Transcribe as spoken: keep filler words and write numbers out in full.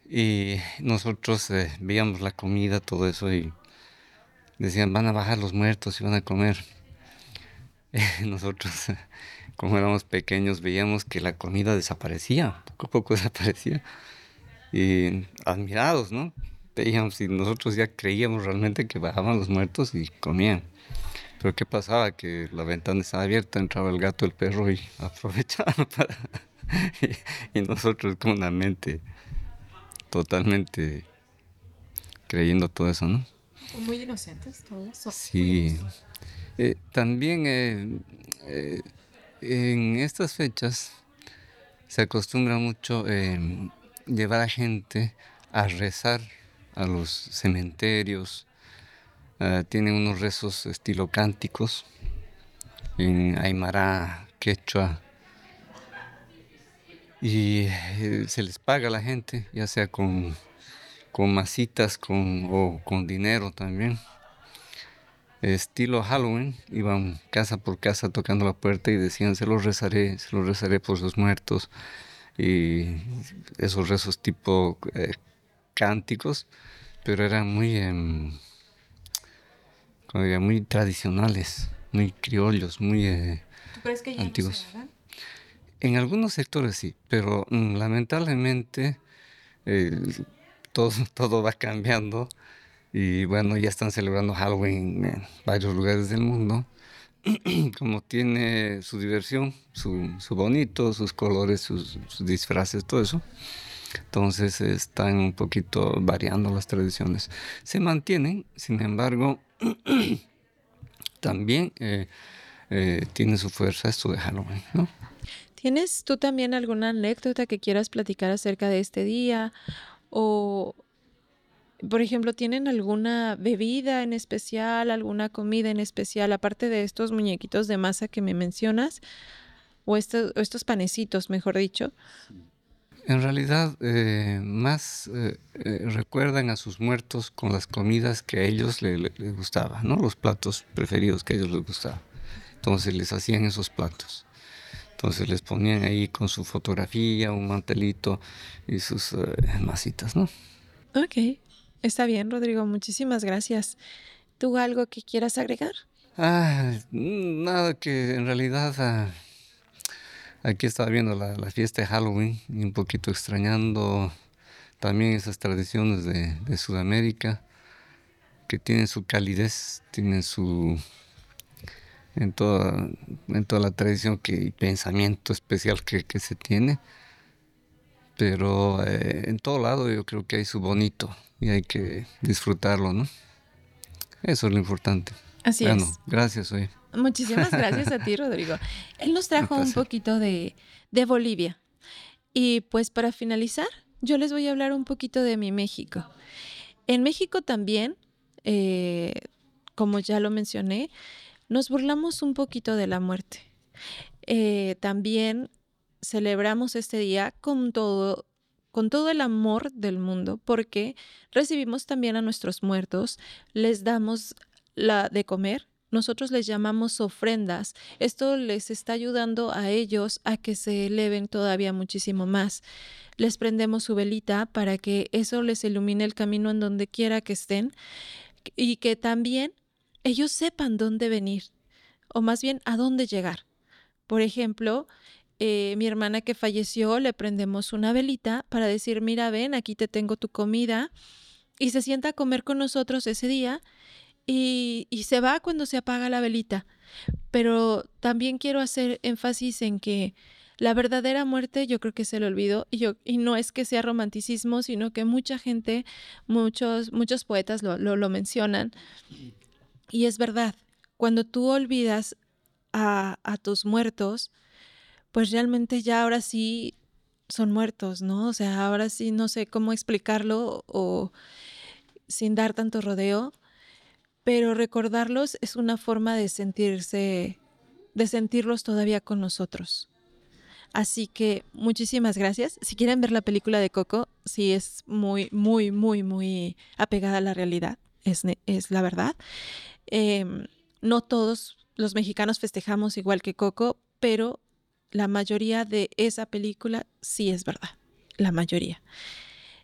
Y nosotros eh, veíamos la comida, todo eso, y decían, van a bajar los muertos y van a comer. Nosotros, eh, como éramos pequeños, veíamos que la comida desaparecía, poco a poco desaparecía. Y admirados, ¿no? Veíamos y nosotros ya creíamos realmente que bajaban los muertos y comían. Pero ¿qué pasaba? Que la ventana estaba abierta, entraba el gato, el perro y aprovechaban para... y, y nosotros con una mente totalmente creyendo todo eso, ¿no? Muy inocentes todos, son muy Sí. inocentes. Eh, también eh, eh, en estas fechas se acostumbra mucho eh, llevar a gente a rezar a los cementerios. Eh, tienen unos rezos estilo cánticos en aymara, quechua, y eh, se les paga a la gente, ya sea con, con masitas con, o con dinero también. Estilo Halloween, iban casa por casa tocando la puerta y decían, se los rezaré, se los rezaré por sus muertos. Y esos rezos tipo eh, cánticos, pero eran muy, eh, como diría, muy tradicionales, muy criollos, muy eh, ¿Tú crees que ya no se antiguos. hagan? En algunos sectores sí, pero mm, lamentablemente eh, todo, todo va cambiando y bueno, ya están celebrando Halloween en varios lugares del mundo. Como tiene su diversión, su, su bonito, sus colores, sus, sus disfraces, todo eso. Entonces están un poquito variando las tradiciones. Se mantienen, sin embargo, también eh, eh, tiene su fuerza esto de Halloween, ¿no? ¿Tienes tú también alguna anécdota que quieras platicar acerca de este día? O, por ejemplo, ¿tienen alguna bebida en especial, alguna comida en especial, aparte de estos muñequitos de masa que me mencionas? O estos, o estos panecitos, mejor dicho. En realidad, eh, más eh, eh, recuerdan a sus muertos con las comidas que a ellos le- le- les gustaba, ¿no? Los platos preferidos que a ellos les gustaba. Entonces les hacían esos platos. Entonces les ponían ahí con su fotografía, un mantelito y sus eh, masitas, ¿no? Ok, está bien, Rodrigo, muchísimas gracias. ¿Tú algo que quieras agregar? Ah, mm, nada que en realidad ah, aquí estaba viendo la, la fiesta de Halloween y un poquito extrañando también esas tradiciones de, de Sudamérica que tienen su calidez, tienen su en toda, en toda la tradición que, y pensamiento especial que, que se tiene, pero eh, en todo lado yo creo que hay su bonito y hay que disfrutarlo, ¿no? Eso es lo importante. Así Bueno, es. gracias, hoy. Muchísimas gracias a ti, Rodrigo. Él nos Un trajo un placer. poquito de, de Bolivia. Y pues para finalizar, yo les voy a hablar un poquito de mi México. En México también, eh, como ya lo mencioné, nos burlamos un poquito de la muerte. Eh, también celebramos este día con todo, con todo el amor del mundo, porque recibimos también a nuestros muertos, les damos la de comer. Nosotros les llamamos ofrendas. Esto les está ayudando a ellos a que se eleven todavía muchísimo más. Les prendemos su velita para que eso les ilumine el camino en donde quiera que estén y que también ellos sepan dónde venir o más bien a dónde llegar. Por ejemplo, eh, mi hermana que falleció, le prendemos una velita para decir, mira, ven, aquí te tengo tu comida, y se sienta a comer con nosotros ese día y, y se va cuando se apaga la velita. Pero también quiero hacer énfasis en que la verdadera muerte yo creo que se le olvidó y, yo, y no es que sea romanticismo, sino que mucha gente, muchos, muchos poetas lo, lo, lo mencionan y es verdad, cuando tú olvidas a, a tus muertos, pues realmente ya ahora sí son muertos, ¿no? O sea, ahora sí no sé cómo explicarlo o sin dar tanto rodeo, pero recordarlos es una forma de sentirse, de sentirlos todavía con nosotros. Así que muchísimas gracias. Si quieren ver la película de Coco, sí es muy, muy, muy, muy apegada a la realidad, es, es la verdad. Eh, no todos los mexicanos festejamos igual que Coco, pero la mayoría de esa película sí es verdad, la mayoría.